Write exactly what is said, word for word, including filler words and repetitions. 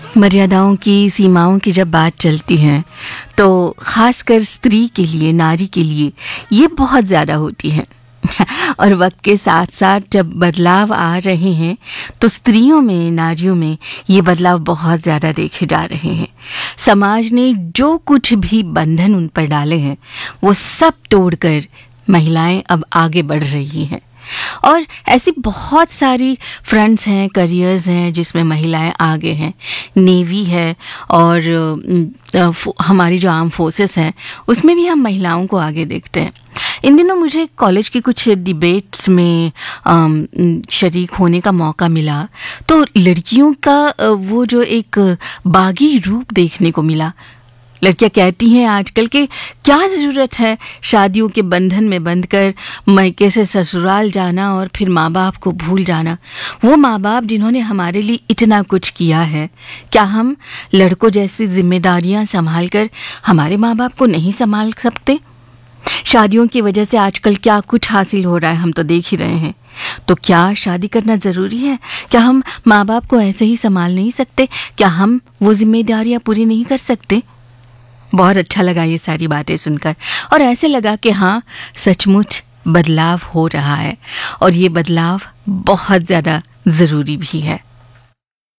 मर्यादाओं की, सीमाओं की जब बात चलती है तो ख़ासकर स्त्री के लिए, नारी के लिए ये बहुत ज़्यादा होती है। और वक्त के साथ साथ जब बदलाव आ रहे हैं तो स्त्रियों में, नारियों में ये बदलाव बहुत ज़्यादा देखे जा रहे हैं। समाज ने जो कुछ भी बंधन उन पर डाले हैं वो सब तोड़कर महिलाएं अब आगे बढ़ रही हैं। और ऐसी बहुत सारी फ्रंट्स हैं, करियर्स हैं जिसमें महिलाएं आगे हैं। नेवी है और अ, हमारी जो आर्म फोर्सेस हैं उसमें भी हम महिलाओं को आगे देखते हैं। इन दिनों मुझे कॉलेज की कुछ डिबेट्स में अम, शरीक होने का मौका मिला तो लड़कियों का अ, वो जो एक बागी रूप देखने को मिला। लड़कियां कहती हैं आजकल के क्या ज़रूरत है शादियों के बंधन में बंधकर मायके से ससुराल जाना और फिर माँ बाप को भूल जाना। वो माँ बाप जिन्होंने हमारे लिए इतना कुछ किया है, क्या हम लड़कों जैसी जिम्मेदारियां संभाल कर हमारे माँ बाप को नहीं संभाल सकते? शादियों की वजह से आजकल क्या कुछ हासिल हो रहा है हम तो देख ही रहे हैं। तो क्या शादी करना ज़रूरी है? क्या हम माँ बाप को ऐसे ही संभाल नहीं सकते? क्या हम वो जिम्मेदारियां पूरी नहीं कर सकते? बहुत अच्छा लगा ये सारी बातें सुनकर और ऐसे लगा कि हाँ, सचमुच बदलाव हो रहा है और ये बदलाव बहुत ज़्यादा ज़रूरी भी है।